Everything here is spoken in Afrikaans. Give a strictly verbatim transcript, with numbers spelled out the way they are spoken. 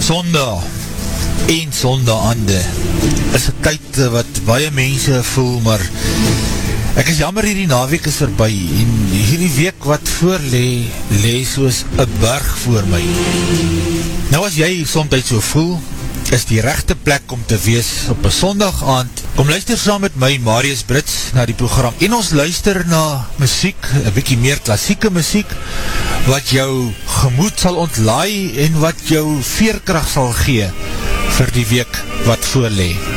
Sondag en Sondagande is een tyd wat baie mense voel, maar ek is jammer hierdie naweek is verby en hierdie week wat voor le, le soos een berg voor my. Nou as jy soms so voel, is die rechte plek om te wees op een Sondag aand. Kom luister saam met my, Marius Brits, na die program. En ons luister na muziek, een bykie meer klassieke muziek, wat jou gemoed sal ontlaai en wat jou veerkracht sal gee vir die week wat voorlee.